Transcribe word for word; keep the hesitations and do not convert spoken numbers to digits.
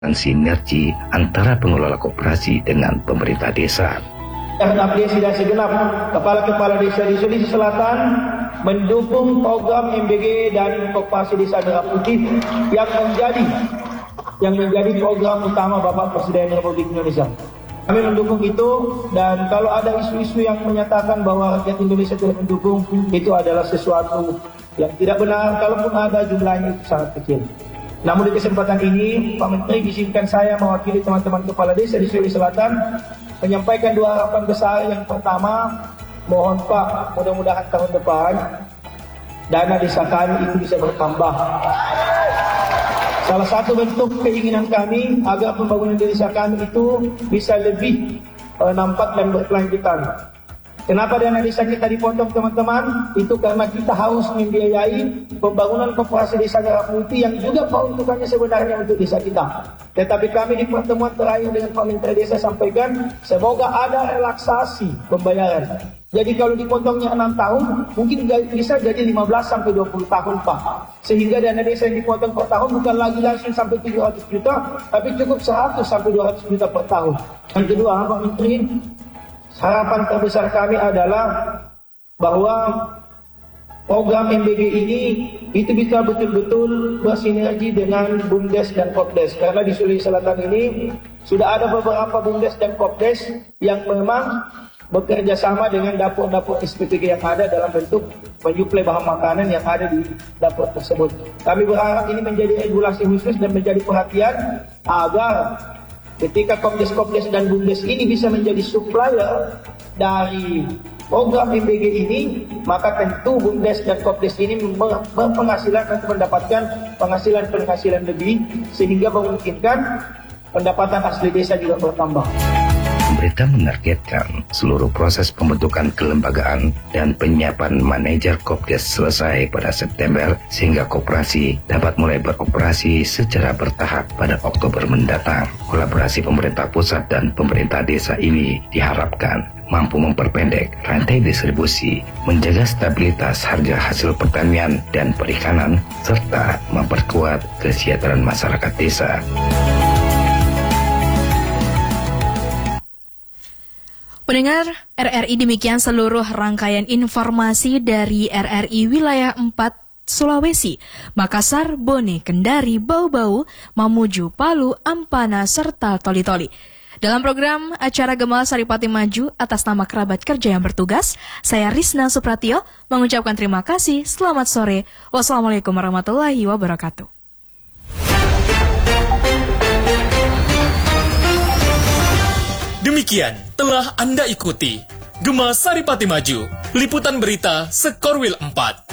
dan sinergi antara pengelola koperasi dengan pemerintah desa. Abdesi dan segenap kepala-kepala desa di Sulawesi Selatan mendukung program M B G dan Koperasi Desa Merah Putih yang menjadi yang menjadi program utama Bapak Presiden Republik Indonesia. Kami mendukung itu, dan kalau ada isu-isu yang menyatakan bahwa rakyat Indonesia tidak mendukung, itu adalah sesuatu yang tidak benar. Kalaupun ada, jumlahnya itu sangat kecil. Namun di kesempatan ini, Pak Menteri izinkan saya mewakili teman-teman kepala desa di Sulawesi Selatan menyampaikan dua harapan besar. Yang pertama, mohon Pak, mudah-mudahan tahun depan dana desa kami itu bisa bertambah. Salah satu bentuk keinginan kami agar pembangunan desa kami itu bisa lebih uh, nampak dan berkelanjutan. Kenapa dana desa kita dipotong, teman-teman? Itu karena kita harus membiayai pembangunan koperasi desa Merah Putih yang juga peruntukannya sebenarnya untuk desa kita. Tetapi kami di pertemuan terakhir dengan Pak Menteri Desa sampaikan, semoga ada relaksasi pembayaran. Jadi kalau dipotongnya enam tahun, mungkin bisa jadi lima belas sampai dua puluh tahun, Pak. Sehingga dana desa yang dipotong per tahun bukan lagi langsung sampai tujuh ratus juta, tapi cukup seratus sampai dua ratus juta per tahun. Yang kedua, Pak Menteri, harapan terbesar kami adalah bahwa program M B G ini itu bisa betul-betul bersinergi dengan BUMDes dan Kopdes. Karena di Sulawesi Selatan ini sudah ada beberapa BUMDes dan Kopdes yang memang bekerja sama dengan dapur-dapur S P P G yang ada dalam bentuk menyuplai bahan makanan yang ada di dapur tersebut. Kami berharap ini menjadi regulasi khusus dan menjadi perhatian agar ketika Kopdes-Kopdes dan BUMDes ini bisa menjadi supplier dari program M B G ini, maka tentu BUMDes dan Kopdes ini berpenghasilan untuk mendapatkan penghasilan-penghasilan lebih, sehingga memungkinkan pendapatan asli desa juga bertambah. Pemerintah menargetkan seluruh proses pembentukan kelembagaan dan penyiapan manajer Kopdes selesai pada September, sehingga koperasi dapat mulai beroperasi secara bertahap pada Oktober mendatang. Kolaborasi pemerintah pusat dan pemerintah desa ini diharapkan mampu memperpendek rantai distribusi, menjaga stabilitas harga hasil pertanian dan perikanan, serta memperkuat kesejahteraan masyarakat desa. Pendengar R R I, demikian seluruh rangkaian informasi dari R R I Wilayah empat Sulawesi, Makassar, Bone, Kendari, Bau-Bau, Mamuju, Palu, Ampana, serta Toli-Toli. Dalam program acara Gemal Saripati Maju, atas nama kerabat kerja yang bertugas, saya Risna Supratio mengucapkan terima kasih. Selamat sore. Wassalamualaikum warahmatullahi wabarakatuh. Demikian telah Anda ikuti Gemal Saripati Maju, liputan berita Sekorwil empat.